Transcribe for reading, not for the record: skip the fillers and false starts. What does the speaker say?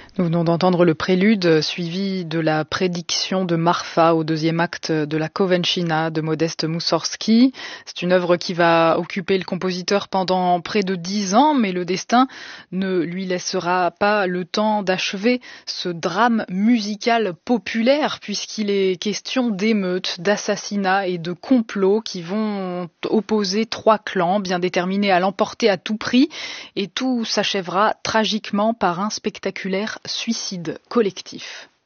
Nous venons d'entendre le prélude suivi de la prédiction de Marfa au deuxième acte de la Kowentschina de Modeste Mussorgsky. C'est une œuvre qui va occuper le compositeur pendant près de 10 ans, mais le destin ne lui laissera pas le temps d'achever ce drame musical populaire puisqu'il est question d'émeutes, d'assassinats et de complots qui vont opposer 3 clans bien déterminés à l'emporter à tout prix, et tout s'achèvera tragiquement par un spectaculaire suicide collectif.